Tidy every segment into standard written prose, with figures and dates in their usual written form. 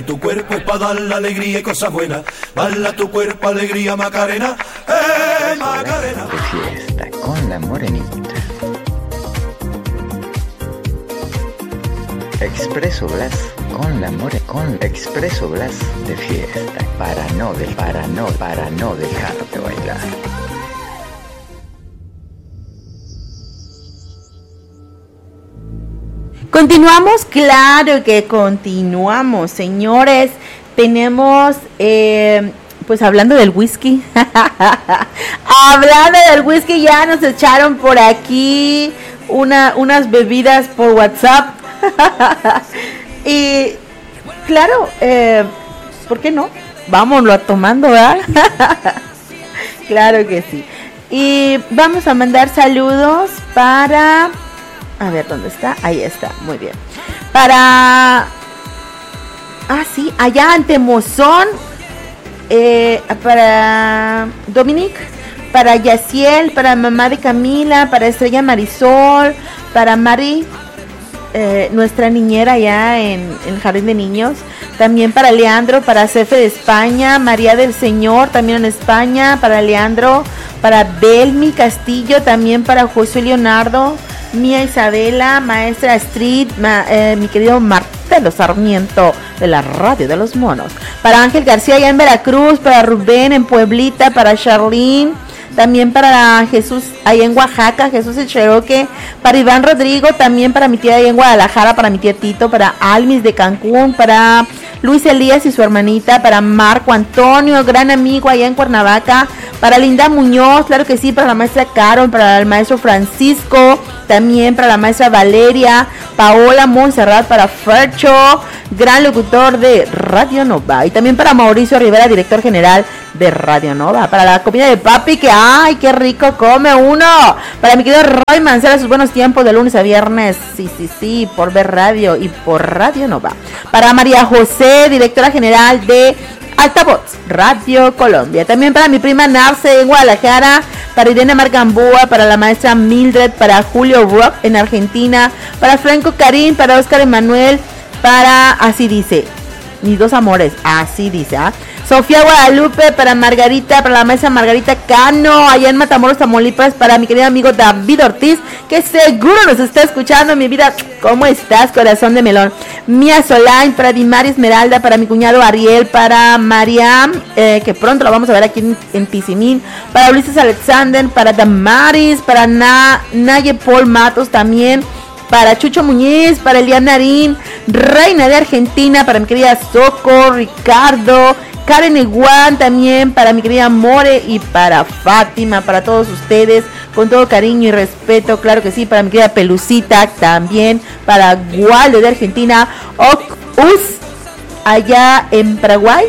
Tu cuerpo es para dar la alegría y cosas buenas. Bala tu cuerpo, alegría, Macarena. Macarena. De fiesta con la morenita. Expreso Blas con la con Expreso Blas de fiesta. Para no dejarte bailar. Continuamos, claro que continuamos, señores. Tenemos, pues hablando del whisky, hablando del whisky, ya nos echaron por aquí unas bebidas por WhatsApp. Y claro, ¿por qué no? Vámonos tomando, ¿verdad? Claro que sí. Y vamos a mandar saludos para... A ver, ¿dónde está? Ahí está, muy bien. Para... sí, allá en Temozón. Para Dominic, para Yaciel, para mamá de Camila, para Estrella Marisol, para Mari, nuestra niñera allá en el Jardín de Niños. También para Leandro, para Cefe de España, María del Señor, también en España, para Leandro, para Belmi Castillo, también para José Leonardo, Mía Isabela, Maestra Street, mi querido Marcelo Sarmiento de la Radio de los Monos, para Ángel García allá en Veracruz, para Rubén en Pueblita, para Charlene, también para Jesús allá en Oaxaca, Jesús el Cherokee, para Iván Rodrigo, también para mi tía allá en Guadalajara, para mi tía Tito, para Almis de Cancún, para Luis Elías y su hermanita, para Marco Antonio, gran amigo allá en Cuernavaca, para Linda Muñoz, claro que sí, para la maestra Carol, para el maestro Francisco, también para la maestra Valeria, Paola Montserrat, para Fercho, gran locutor de Radio Nova, y también para Mauricio Rivera, director general de Radio Nova, para la comida de papi, que ay, qué rico come uno, para mi querido Roy Mancera, sus buenos tiempos de lunes a viernes, sí, por ver radio y por Radio Nova, para María José, directora general de Altavoz Radio Colombia, también para mi prima Narce en Guadalajara, para Irene Margambúa, para la maestra Mildred, para Julio Rock en Argentina, para Franco Karim, para Oscar Emanuel, para, así dice, mis dos amores, así dice, Sofía Guadalupe, para Margarita, para la maestra Margarita Cano, allá en Matamoros, Tamaulipas, para mi querido amigo David Ortiz, que seguro nos está escuchando, mi vida, ¿cómo estás, corazón de melón? Mía Solain, para Dimari Esmeralda, para mi cuñado Ariel, para Mariam, que pronto lo vamos a ver aquí en Tizimín, para Ulises Alexander, para Damaris, para Naye Paul Matos también, para Chucho Muñiz, para Elian Narín, Reina de Argentina, para mi querida Soco, Ricardo, Karen Iguan también, para mi querida More y para Fátima, para todos ustedes, con todo cariño y respeto, claro que sí, para mi querida Pelucita también, para Waldo de Argentina, Us allá en Paraguay,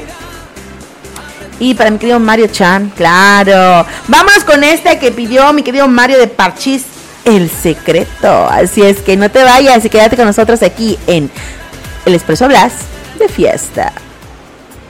y para mi querido Mario Chan, claro. Vámonos con esta que pidió mi querido Mario de Parchís, El Secreto. Así es que no te vayas y quédate con nosotros aquí en El Expreso Blas de Fiesta.